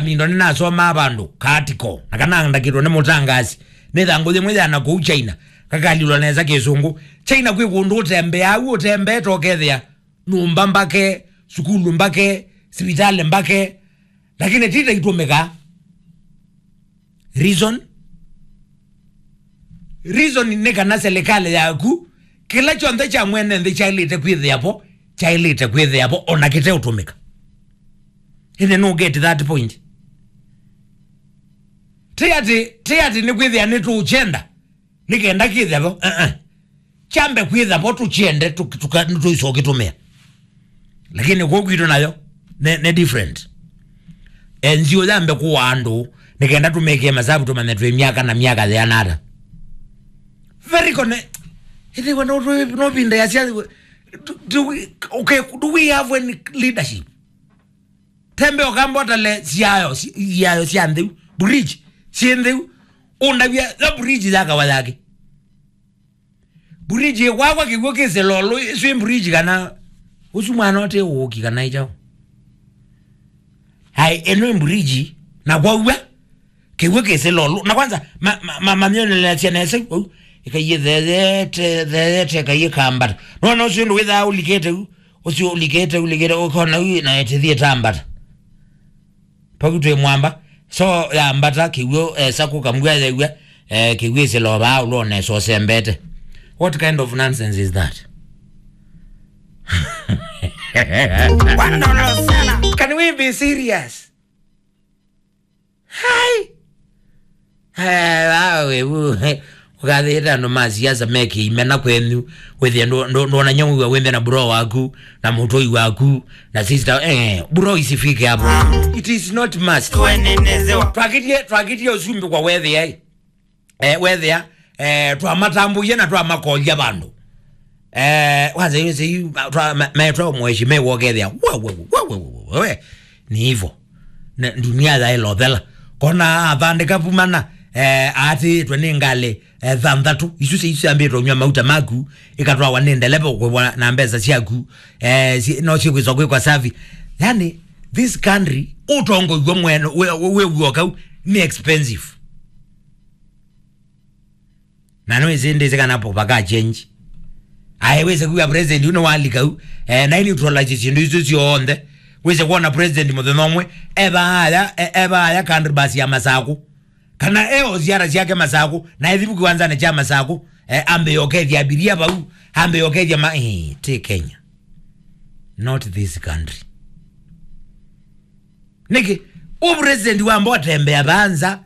mindo nina soma abandu katiko nakananga kito ne mutangazi nethango thimwe yana ku China kakalilwa neza kizungu China kwikundu utembe tokethia numba mbake sukulu mbake sibitale mbake lakini tita itumeka reason ni kana serikali yaku kila chonde cha mwene ndi chailite kwithia hapo ona kite utumika ine no get that point tiati ni kwithia ni tu uchenda nikenda kithia hapo chambe kwithia hapo tuchende tuisokitumia lakini kugwito nayo ne different enzio zambe kuwandu nikenda tumeke masabu tumanetwe miaka na miaka ya nada very connect ite wana no binda ya sia do we have any leadership tembe okambo tale siayo siande bridge siende ondabia the bridge zaka wadake bridge kwa kigokeze lolo swim bridge kana usumwana ote woki kana ichao hai eno bridge na kwa kigokeze lolo na kwanza mamanyone la tianese ikaye the kaye kambata no usindo witha ulikete ukona na ethie tambata pakutwe mwamba so ya mbata kiwo sako kamgwa kiwise loba ulone so sembete. What kind of nonsense is that? Can we be serious? Hi. Ugathira no maziaza meki imena kwenu wethia ndo na nyamu wa wembe na bro waku na mutoi waku na sister bro isifike hapo. It is not must. Twagitie usumbi kwa wethia wethia twamatambu yena twamakolya bandu waza yese metro mweshime wogethia we ni hivyo dunia za elodela kona athandika pumana ati twenengale thandatu isu ambiro nywa mauta maku ikatwa wanendelepo kwa na mbeza ciaku no cikwizo kwa savi yani this country utongo gwo mweno we woka ni expensive na no izinde zikanapo baka change aiweze kuya president uno walika na ini utolaje chindu isu cionde weze kuona president muthonomwe eba ya country basi ya masako kana ziara ziake masako na hivi kuanza na chama sako ambe yokethia abiria bau ambe yokethia take Kenya not this country niki president wa mbote mbe abanza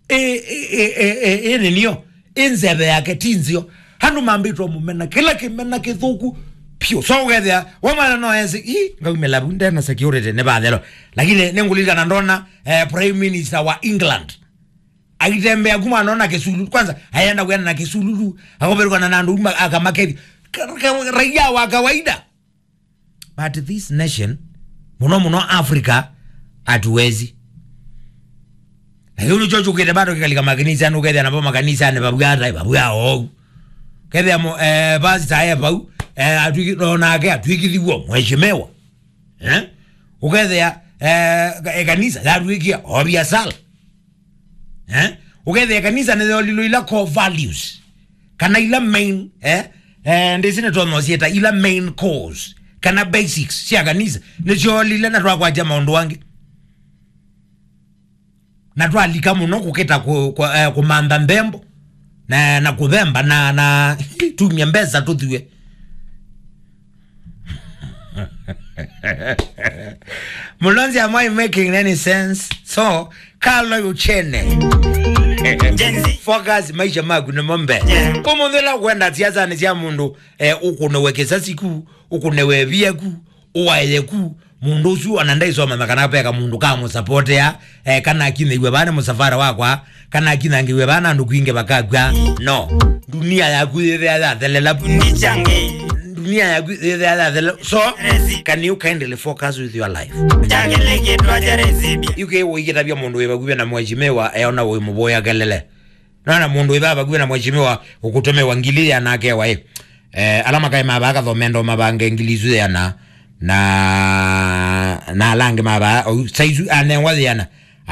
niyo inzebe yake tinzio hanu mambitwa mumena kila kimena kithuku pio so gethia wamana no enzi ngumela bunda na security ne bathelo lakini nengulika na ndona prime minister wa England aitembe kuma naona kesulu kwanza hayenda kwenda na kesulu akoberwa na nandu akamaketi raia wa kawaida but this nation muno Africa atuwezi lakini chocho kile bado kikalika makanisa nuketha na makanisa ne babuya ketha basi taye bau atwiki atwikithiwo mheshimiwa uketha kanisa atwikia obia sala ukethe kanisa ne lilo core values kana ila main ndisine tono sieta ila main cause kana basics sia kanisa ne jolile na twa kwa jama ndo wangi na twa lika muno kuketa kumanda mbembo na kuthemba na tumia mbeza tuthiwe Mulonzi, am I making any sense? So, Carlo Uchene. Focus maisha magu na mombe. Komo ndela kwenda tiaza ni tia mundu ukunewekeza siku, ukunewevia ku, uwaele ku, mundu su anandai soma makana peka mundu kama supporte ya kana akine iwe bana musafara wakwa, kana akine angiwe bana ndu kuinge bakagwa. No. Dunia ya kuire ya thelela punichange. So, can you kindly focus with your life? You can wait at your mundu eba na mheshimiwa eona we muboya galele. Na mundu eba na mheshimiwa ukutome wangilia na kewa alama kai mabaka thomendo mabange ngilizu ya na lange maba saizu anenwa yana